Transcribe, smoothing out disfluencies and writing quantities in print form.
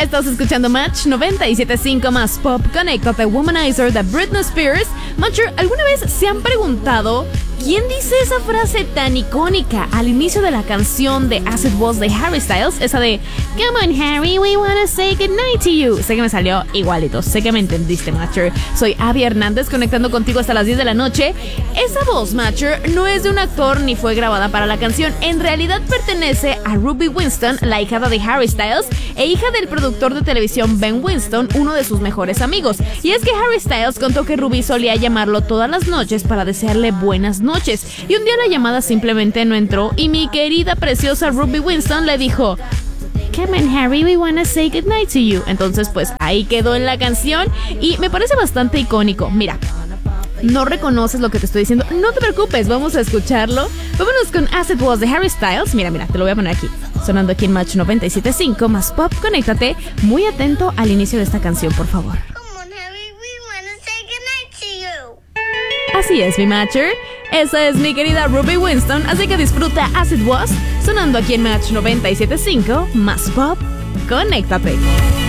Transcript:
Estás escuchando Match 97.5 más Pop. Conéctate, Womanizer de Britney Spears. Matcher, ¿alguna vez se han preguntado quién dice esa frase tan icónica al inicio de la canción de As It Was de Harry Styles? Esa de Come on Harry, we wanna say goodnight to you. Sé que me salió igualito, sé que me entendiste, Matcher. Soy Abby Hernández, conectando contigo hasta las 10 de la noche. Esa voz, Matcher, no es de un actor ni fue grabada para la canción. En realidad pertenece a Ruby Winston, la hijada de Harry Styles e hija del productor de televisión Ben Winston, uno de sus mejores amigos. Y es que Harry Styles contó que Ruby solía llamarlo todas las noches para desearle buenas noches, y un día la llamada simplemente no entró y mi querida preciosa Ruby Winston le dijo Come on Harry, we wanna say goodnight to you. Entonces pues ahí quedó en la canción y me parece bastante icónico. Mira, no reconoces lo que te estoy diciendo, no te preocupes, vamos a escucharlo. Vámonos con As It Was de Harry Styles. Mira, te lo voy a poner aquí, sonando aquí en Match 97.5 más Pop. Conéctate, muy atento al inicio de esta canción, por favor. Así es, mi Matcher. Esa es mi querida Ruby Winston, así que disfruta As It Was, sonando aquí en Match 97.5 más Pop. Conéctate.